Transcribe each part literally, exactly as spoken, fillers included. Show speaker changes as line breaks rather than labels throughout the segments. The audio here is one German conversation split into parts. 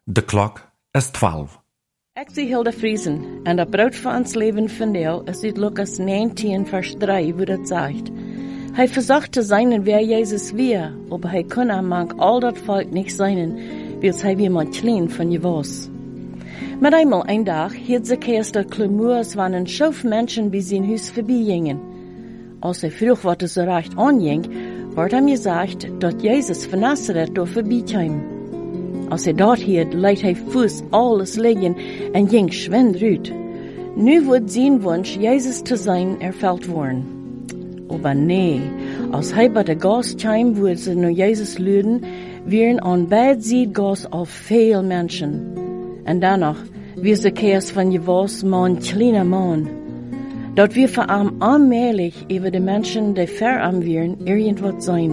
De klok is twaalf.
Ik zie Hilda Friesen en dat brood van ons leven vandaag is uit Lucas negentien vers drie, wo dat zegt. Hij versucht te zijn wie Jezus weer, aber hij kon among al dat volk niet zijn, wils hij wie man klein van je was. Met einmal een dag hielt Zacchaeus dat Klamoers van een schof mensen bij zijn huis voorbij gingen. Als hij vroeg wat er zo recht aanging, werd hem gezegd dat Jezus van Nazareth door voorbij kwam. Als hij dat hield, liet hij Fuß alles liggen en ging schwind uit. Nu wordt zijn wunsch Jezus te zijn erfüllt worden. Aber nee, als hij bij de gas kwam, wo ze naar Jezus luiden, waren aan beide zijden gas al veel mensen. En daarna wie Zacchaeus van je was, maar een kleiner man. Dat wir voor hem allmählich über de mensen die ver am waren, irgendwas zijn.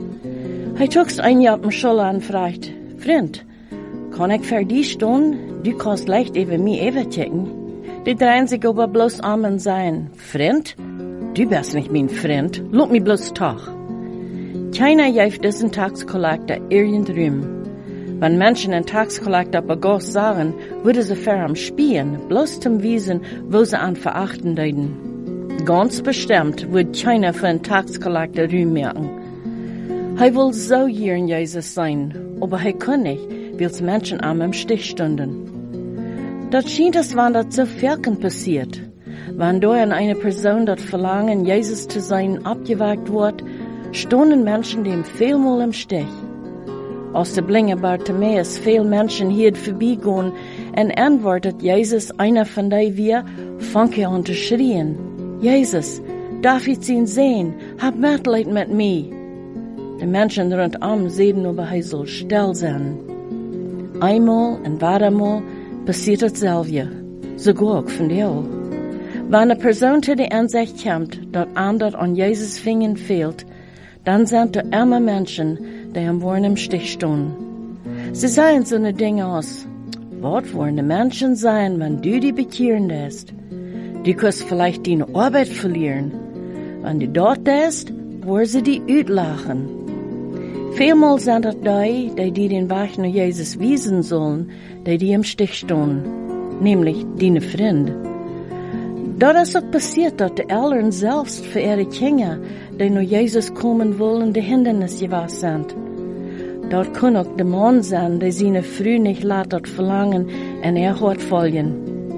Hij trok een jaar op mijn schouder en vraagt, Vriend, kan ik voor die staan? Du kannst leicht über mich overchecken. Die drehen sich aber bloß an und sagen, Vriend, du bist nicht mein Freund, look mich bloß toch. Keiner geeft diesen Taxkollektor irgendrum. Wenn Menschen einen Taxkollektor bei Gott sagen, würde sie für am spielen, bloß zum Wiesen, wo sie an verachten deuten. Ganz bestimmt wird keiner für einen Taxkollektor Ruhm merken. Er will so gern Jesus sein, aber er kann nicht, weil Menschen am im Stich stunden. Das scheint es, wenn das so Völkern passiert. Wenn da in einer Person das Verlangen, Jesus zu sein, abgewagt wird, stunden Menschen dem vielmal im Stich. Als de blinge Bartimaeus veel mensen hier voorbijgaan en antwoordt Jesus einer van die wir, fang je aan te schreien. Jezus, darf ich ihn sehen? Hab Mitleid mit mir. De mensen rondom zeiden aber hij soll still zijn. Einmal en weitermal passiert hetzelfde. Sogar ook van jou. Wenn eine Person zu der Ansicht kommt, dass anderen an Jesus Fingern fehlt, dann sind da immer Menschen, die am Worn im Stich stehen. Sie sagen so eine Dinge aus. Was wollen die Menschen sein, wenn du die bekehren lässt? Du kannst vielleicht deine Arbeit verlieren. Wenn du dort lässt, wollen sie die uitlachen. Vielmal sind das die, die, die den Weg nach Jesus wiesen sollen, die, die im Stich stehen, nämlich deine Freunde. Das ist auch passiert, dass die Eltern selbst für ihre Kinder, die nach Jesus kommen wollen, die Hindernis gewesen sind. Dort kann auch der Mann sein, der seine Frau nicht lässt verlangen und er hört folgen.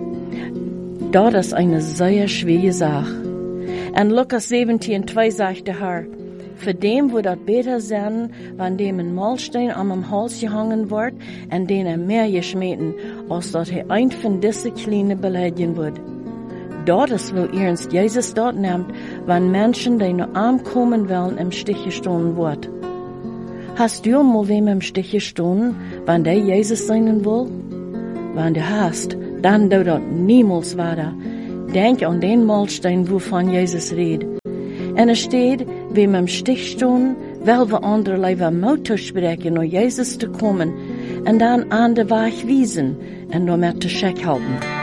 Das ist eine sehr schwere Sache. In Lukas siebzehn zwei sagt der Herr, für dem wird das besser sein, wenn dem ein Mahlstein am Hals gehangen wird und den er mehr geschmeten, als dass er ein von diesen kleinen beleidigen wird. Dort ist, wo ernst Jesus dort nimmt, wenn Menschen, die nur arm kommen wollen, im Stich gestohlen wird. Hast du mal wem im Stich gestohlen, wenn der Jesus sein will? Wenn du hast, dann du dort niemals weiter. Denk an den Mahlstein, wovon Jesus redet. Und es steht, wem im Stich stohlen, weil wir andere lieber Mut sprechen, um Jesus zu kommen, und dann an den Weg wiesen, und damit zu Scheck halten.